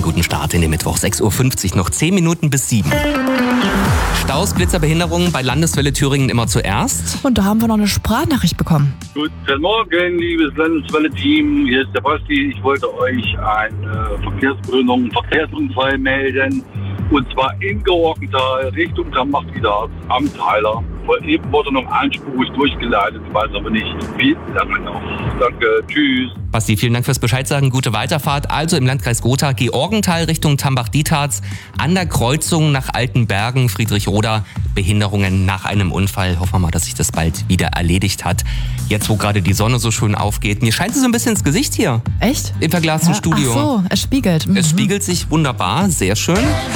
einen guten Start in den Mittwoch. 6.50 Uhr, noch 10 Minuten bis 7. Staus, Blitzerbehinderungen bei Landeswelle Thüringen immer zuerst. Und da haben wir noch eine Sprachnachricht bekommen. Guten Morgen, liebes Landeswelle-Team. Hier ist der Basti. Ich wollte euch eine Verkehrsunfall melden. Und zwar in Georgenthal, Richtung Tambach-Dietharz am Theiler. Eben wurde noch einspurig durchgeleitet, ich weiß aber nicht, wie lange noch. Danke, tschüss. Basti, vielen Dank fürs Bescheidsagen. Gute Weiterfahrt. Also im Landkreis Gotha, Georgenthal Richtung Tambach-Dietharz. An der Kreuzung nach Altenbergen, Friedrichroda. Behinderungen nach einem Unfall. Hoffen wir mal, dass sich das bald wieder erledigt hat. Jetzt, wo gerade die Sonne so schön aufgeht. Mir scheint sie so ein bisschen ins Gesicht hier. Echt? Im verglasten Studio. Ach so, es spiegelt. Es spiegelt sich wunderbar. Sehr schön.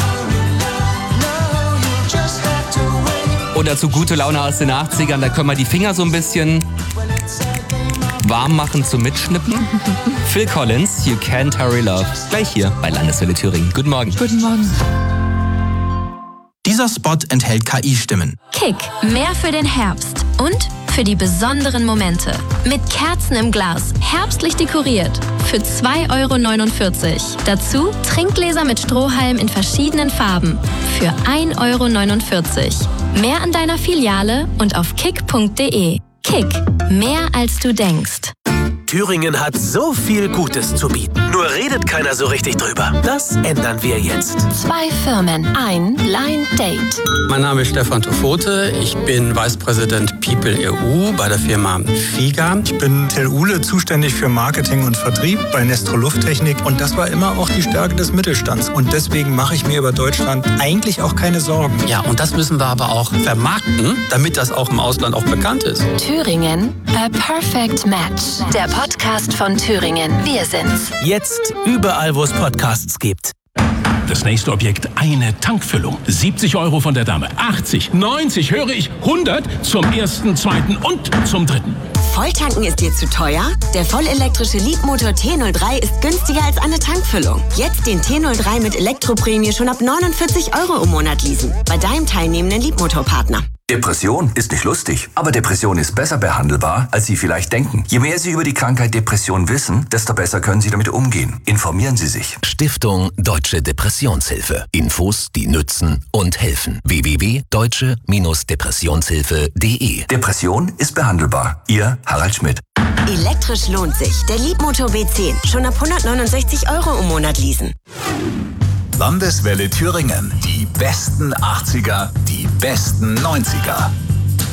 Und dazu gute Laune aus den 80ern. Da können wir die Finger so ein bisschen warm machen zum Mitschnippen. Phil Collins, You Can't Hurry Love. Gleich hier bei Landeswelle Thüringen. Guten Morgen. Guten Morgen. Dieser Spot enthält KI-Stimmen. Kick, mehr für den Herbst und für die besonderen Momente. Mit Kerzen im Glas, herbstlich dekoriert. Für 2,49 €. Dazu Trinkgläser mit Strohhalm in verschiedenen Farben. Für 1,49 €. Mehr an deiner Filiale und auf kick.de. Kick, mehr als du denkst. Thüringen hat so viel Gutes zu bieten. Nur redet keiner so richtig drüber. Das ändern wir jetzt. 2 Firmen, ein Blind Date. Mein Name ist Stefan Tofote. Ich bin Vice President People EU bei der Firma FIGA. Ich bin Till Uhle, zuständig für Marketing und Vertrieb bei Nestro Lufttechnik. Und das war immer auch die Stärke des Mittelstands. Und deswegen mache ich mir über Deutschland eigentlich auch keine Sorgen. Ja, und das müssen wir aber auch vermarkten, damit das auch im Ausland auch bekannt ist. Thüringen, a perfect match. Der Podcast von Thüringen. Wir sind's. Jetzt überall, wo es Podcasts gibt. Das nächste Objekt, eine Tankfüllung. 70 € von der Dame. 80, 90, höre ich, 100 zum ersten, zweiten und zum dritten. Volltanken ist dir zu teuer? Der vollelektrische Leapmotor T03 ist günstiger als eine Tankfüllung. Jetzt den T03 mit Elektroprämie schon ab 49 € im Monat leasen. Bei deinem teilnehmenden Leapmotor-Partner. Depression ist nicht lustig, aber Depression ist besser behandelbar, als Sie vielleicht denken. Je mehr Sie über die Krankheit Depression wissen, desto besser können Sie damit umgehen. Informieren Sie sich. Stiftung Deutsche Depressionshilfe. Infos, die nützen und helfen. www.deutsche-depressionshilfe.de. Depression ist behandelbar. Ihr Harald Schmidt. Elektrisch lohnt sich. Der Leapmotor B10. Schon ab 169 € im Monat leasen. Landeswelle Thüringen. Die besten 80er, die besten 90er.